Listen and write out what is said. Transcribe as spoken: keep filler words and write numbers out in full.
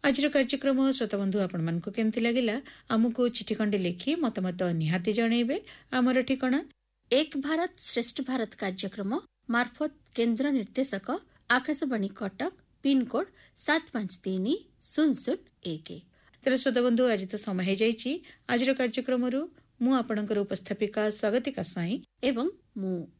आज कार्यक्रम श्रोता बंधु आपण मानक केमती लगिला आमको चिठी खंडे लिखि मतामत निहाती जणेबे। आमर ठिकाना एक भारत श्रेष्ठ भारत कार्यक्रम मार्फत केंद्र निर्देशक आकाशवाणी कटक पिनकोड सात पांच तीन शून्य शून्य एक। तेरे श्रोता बंधु आज तो समय जाइए। आज कार्यक्रम मु आपणकर उपस्थापिका स्वागतिका स्वाई एवं मु